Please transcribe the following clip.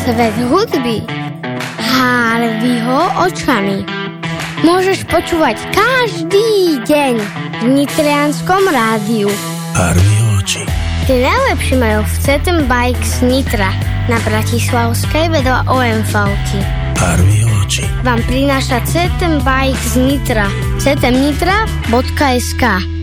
Svet hudby Harveyho očami môžeš počúvať každý deň v Nitrianskom rádiu. Harveyho oči. Tie najlepšie majú v CTM Bikes Nitra na Bratislavskej vedľa OMV-ky. Harveyho oči Vám prináša CTM Bikes Nitra ctmnitra.sk.